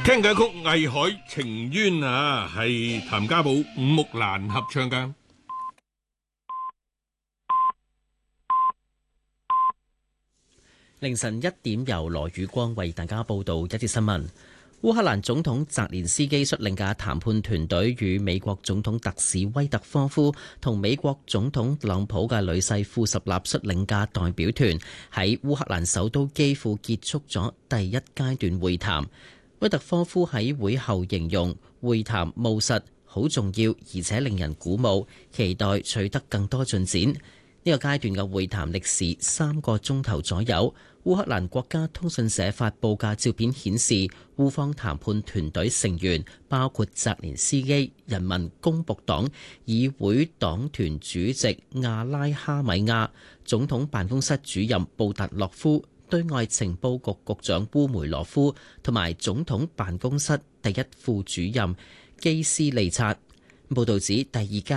聽緊曲《藝海情淵》啊，係譚家寶、伍木蘭合唱㗎。 凌晨1點，由羅宇光為大家報道一節新聞。烏克蘭總統澤連斯基率領嘅談判團隊與美國總統特使威特科夫同美國總統特朗普嘅女婿庫什納率領嘅代表團喺烏克蘭首都基輔結束咗第一階段會談。威特科夫喺會後形容會談務實、好重要，而且令人鼓舞，期待取得更多進展。呢個階段嘅會談歷時3個鐘頭左右。烏克蘭國家通訊社發布嘅照片顯示，烏方談判團隊成員包括澤連斯基、人民公僕黨議會黨團主席亞拉哈米亞、總統辦公室主任布達洛夫、對外情報局局長烏梅羅夫同埋總統辦公室第一副主任基斯利察。報導指第二階